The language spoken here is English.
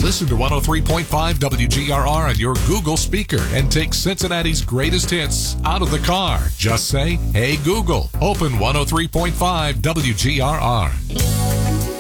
Listen to 103.5 WGRR on your Google speaker and take Cincinnati's greatest hits out of the car. Just say, "Hey Google, open 103.5 WGRR."